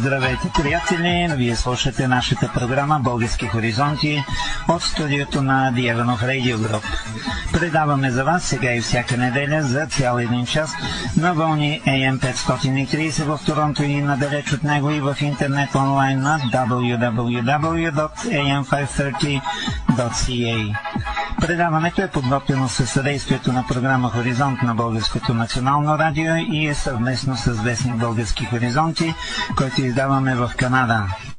Здравейте, приятели! Вие слушате нашата програма Български хоризонти от студиото на Диеванов Radio Group. Предаваме за вас сега и всяка неделя за цял един час на вълни AM 530 в Торонто и надалеч от него и в интернет онлайн на www.am530.ca. Предаването е подготвено със съдействието на програма Хоризонт на Българското национално радио и е съвместно с вестник Български хоризонти, който издаваме в Канада.